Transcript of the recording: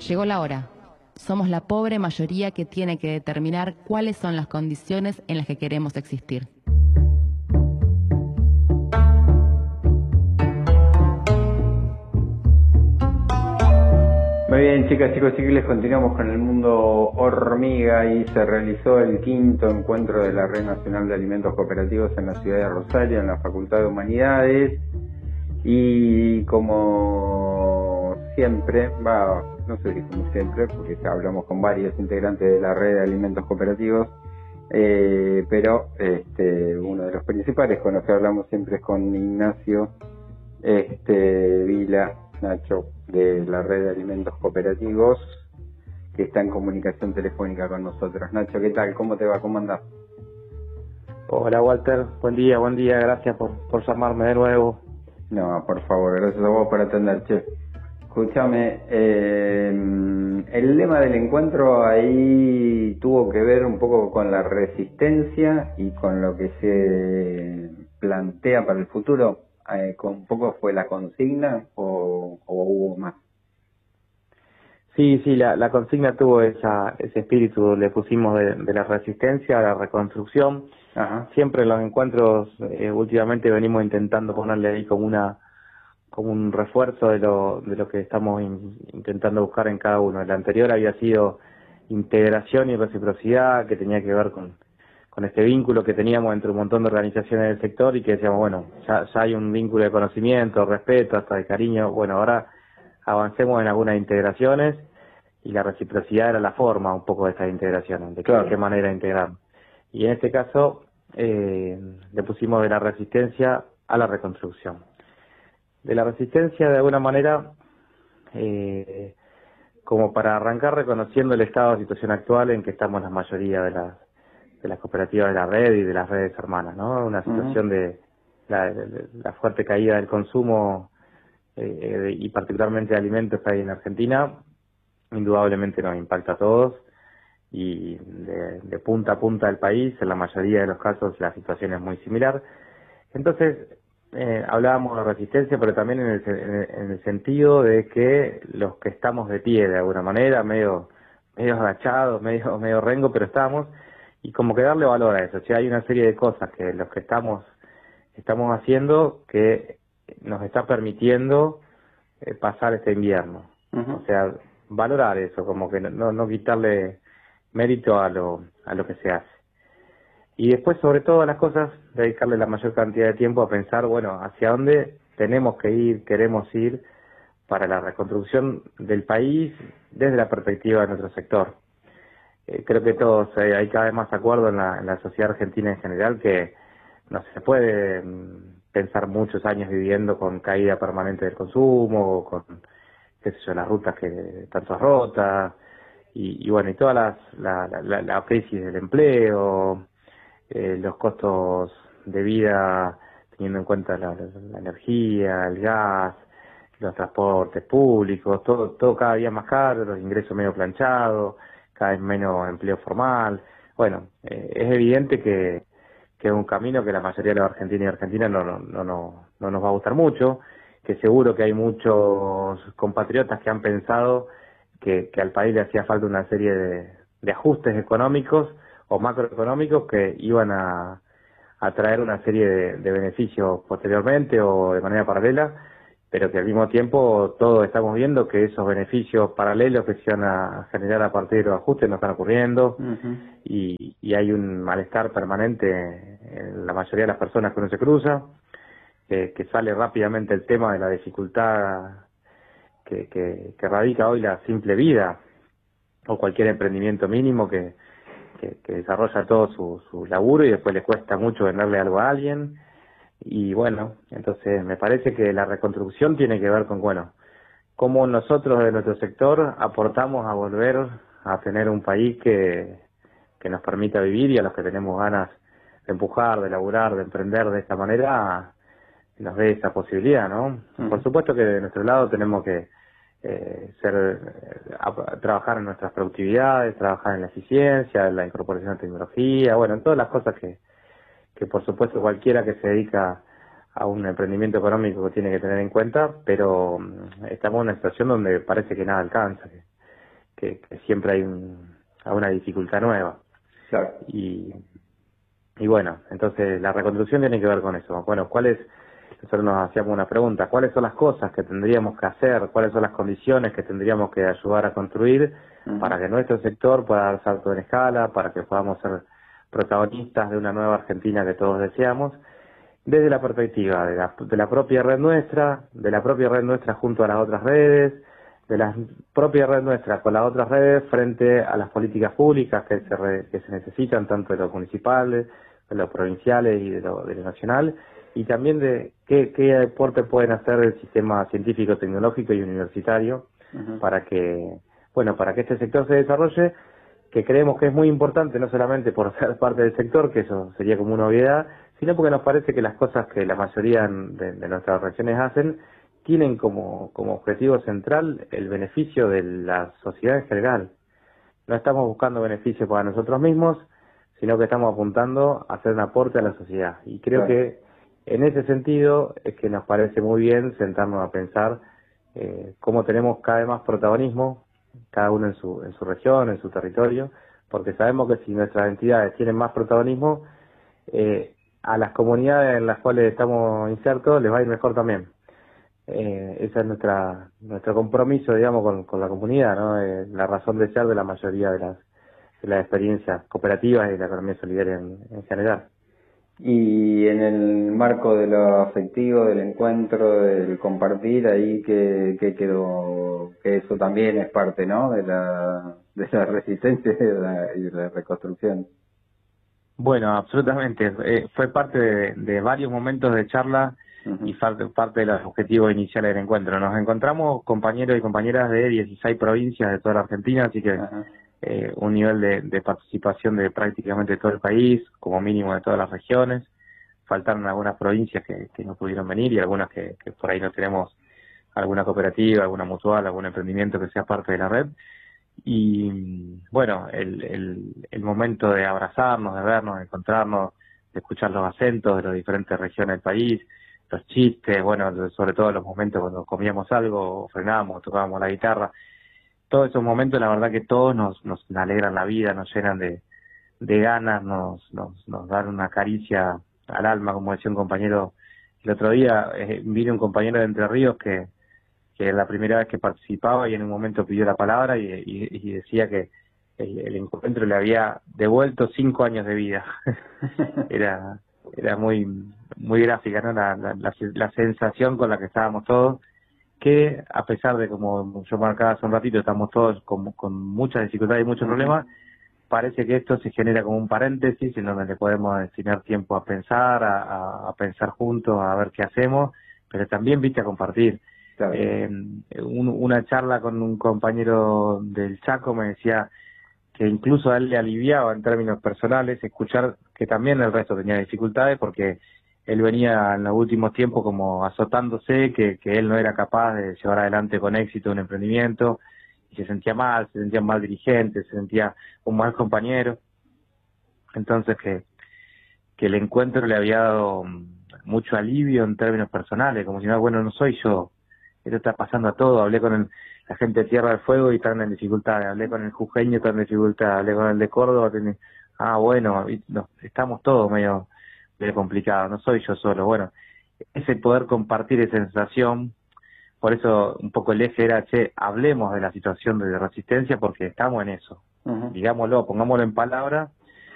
Llegó la hora. Somos la pobre mayoría que tiene que determinar cuáles son las condiciones en las que queremos existir. Muy bien, chicas, chicos, chicles, continuamos con el mundo hormiga y se realizó el quinto encuentro de la Red Nacional de Alimentos Cooperativos en la ciudad de Rosario, en la Facultad de Humanidades. Y como siempre, no sé si como siempre, porque ya hablamos con varios integrantes de la Red de Alimentos Cooperativos, pero uno de los principales con los que hablamos siempre es con Ignacio Vila, Nacho, de la Red de Alimentos Cooperativos, que está en comunicación telefónica con nosotros. Nacho, ¿qué tal? ¿Cómo te va? ¿Cómo andás? Hola Walter, buen día, gracias por llamarme de nuevo. No, por favor, gracias a vos por atender, che. Escúchame, el lema del encuentro ahí tuvo que ver un poco con la resistencia y con lo que se plantea para el futuro. ¿Un poco fue la consigna o hubo más? Sí, la consigna tuvo ese espíritu, le pusimos de la resistencia a la reconstrucción. Ajá. Siempre en los encuentros últimamente venimos intentando ponerle ahí como un refuerzo de lo que estamos intentando buscar en cada uno. El anterior había sido integración y reciprocidad, que tenía que ver con este vínculo que teníamos entre un montón de organizaciones del sector y que decíamos, bueno, ya hay un vínculo de conocimiento, respeto, hasta de cariño. Bueno, ahora avancemos en algunas integraciones y la reciprocidad era la forma un poco de estas integraciones, de Claro. qué manera integrar. Y en este caso le pusimos de la resistencia a la reconstrucción. De la resistencia, de alguna manera, como para arrancar reconociendo el estado de situación actual en que estamos la mayoría de las cooperativas de la red y de las redes hermanas, ¿no? Una situación de la fuerte caída del consumo y particularmente de alimentos que hay en Argentina, indudablemente nos impacta a todos y de punta a punta del país, en la mayoría de los casos la situación es muy similar. Entonces, hablábamos de resistencia, pero también en el sentido de que los que estamos de pie de alguna manera, medio agachados, medio rengo, pero estamos, y como que darle valor a eso. O sea, hay una serie de cosas que los que estamos haciendo que nos está permitiendo pasar este invierno. Uh-huh. O sea, valorar eso, como que no quitarle mérito a lo que se hace. Y después, sobre todas las cosas, dedicarle la mayor cantidad de tiempo a pensar, bueno, hacia dónde tenemos que ir, queremos ir para la reconstrucción del país desde la perspectiva de nuestro sector. Creo que todos hay cada vez más acuerdo en la sociedad argentina en general que no se puede pensar muchos años viviendo con caída permanente del consumo, o con, qué sé yo, las rutas que tanto rotas, y bueno, y toda la crisis del empleo, los costos de vida, teniendo en cuenta la energía, el gas, los transportes públicos, todo cada día más caro, los ingresos medio planchados, cada vez menos empleo formal. Bueno, es evidente que es un camino que la mayoría de los argentinos y argentinas no nos va a gustar mucho, que seguro que hay muchos compatriotas que han pensado que al país le hacía falta una serie de ajustes económicos o macroeconómicos que iban a traer una serie de beneficios posteriormente o de manera paralela, pero que al mismo tiempo todos estamos viendo que esos beneficios paralelos que se van a generar a partir de los ajustes no están ocurriendo. Uh-huh. y hay un malestar permanente en la mayoría de las personas que uno se cruza, que sale rápidamente el tema de la dificultad que radica hoy la simple vida o cualquier emprendimiento mínimo que desarrolla todo su laburo y después le cuesta mucho venderle algo a alguien. Y bueno, entonces me parece que la reconstrucción tiene que ver con, bueno, cómo nosotros de nuestro sector aportamos a volver a tener un país que nos permita vivir, y a los que tenemos ganas de empujar, de laburar, de emprender de esta manera, nos dé esa posibilidad, ¿no? Uh-huh. Por supuesto que de nuestro lado tenemos que trabajar en nuestras productividades, trabajar en la eficiencia, en la incorporación de tecnología, bueno, en todas las cosas que por supuesto cualquiera que se dedica a un emprendimiento económico tiene que tener en cuenta, pero estamos en una situación donde parece que nada alcanza, que siempre hay una dificultad nueva. Claro. Y bueno, entonces la reconstrucción tiene que ver con eso. Bueno, nosotros nos hacíamos una pregunta: ¿cuáles son las cosas que tendríamos que hacer? ¿Cuáles son las condiciones que tendríamos que ayudar a construir para que nuestro sector pueda dar salto en escala, para que podamos ser protagonistas de una nueva Argentina que todos deseamos, desde la perspectiva de la propia red nuestra, junto a las otras redes, de la propia red nuestra con las otras redes frente a las políticas públicas que se necesitan, tanto de lo municipal, de lo provinciales y de lo nacional, y también de qué aporte pueden hacer el sistema científico, tecnológico y universitario para que este sector se desarrolle, que creemos que es muy importante, no solamente por ser parte del sector, que eso sería como una obviedad, sino porque nos parece que las cosas que la mayoría de nuestras regiones hacen tienen como objetivo central el beneficio de la sociedad en general. No estamos buscando beneficio para nosotros mismos, sino que estamos apuntando a hacer un aporte a la sociedad. Y creo que en ese sentido es que nos parece muy bien sentarnos a pensar cómo tenemos cada vez más protagonismo, cada uno en su región, en su territorio, porque sabemos que si nuestras entidades tienen más protagonismo, a las comunidades en las cuales estamos insertos les va a ir mejor también. Ese es nuestro compromiso, digamos, con la comunidad, ¿no? La razón de ser de la mayoría de las experiencias cooperativas y de la economía solidaria en general. Y en el marco de lo afectivo, del encuentro, del compartir, ahí que quedó, que eso también es parte, ¿no?, de la resistencia y de la reconstrucción. Bueno, absolutamente. Fue parte de varios momentos de charla y parte de los objetivos iniciales del encuentro. Nos encontramos compañeros y compañeras de 16 provincias de toda la Argentina, así que un nivel de participación de prácticamente todo el país, como mínimo de todas las regiones. Faltaron algunas provincias que no pudieron venir y algunas que por ahí no tenemos alguna cooperativa, alguna mutual, algún emprendimiento que sea parte de la red. Y bueno, el momento de abrazarnos, de vernos, de encontrarnos, de escuchar los acentos de las diferentes regiones del país, los chistes, bueno, sobre todo los momentos cuando comíamos algo, frenábamos, tocábamos la guitarra. Todos esos momentos, la verdad que todos nos alegran la vida, nos llenan de ganas, nos dan una caricia al alma, como decía un compañero el otro día. Vino un compañero de Entre Ríos que era la primera vez que participaba y en un momento pidió la palabra y decía que el encuentro le había devuelto 5 años de vida. Era muy muy gráfica, ¿no?, la sensación con la que estábamos todos, que a pesar de, como yo marcaba hace un ratito, estamos todos con muchas dificultades y muchos problemas, parece que esto se genera como un paréntesis en donde le podemos destinar tiempo a pensar, a pensar juntos, a ver qué hacemos, pero también, viste, a compartir. Claro. Una charla con un compañero del Chaco me decía que incluso a él le aliviaba en términos personales escuchar que también el resto tenía dificultades, porque él venía en los últimos tiempos como azotándose, que él no era capaz de llevar adelante con éxito un emprendimiento, y se sentía mal dirigente, se sentía un mal compañero. Entonces que el encuentro le había dado mucho alivio en términos personales, como si no, bueno, no soy yo, esto está pasando a todo. Hablé con la gente de Tierra del Fuego y están en dificultades, hablé con el jujeño y están en dificultades, hablé con el de Córdoba, bueno, estamos todos medio complicados, no soy yo solo. Bueno, ese poder compartir esa sensación, por eso un poco el eje era, hablemos de la situación de resistencia, porque estamos en eso, digámoslo, pongámoslo en palabras,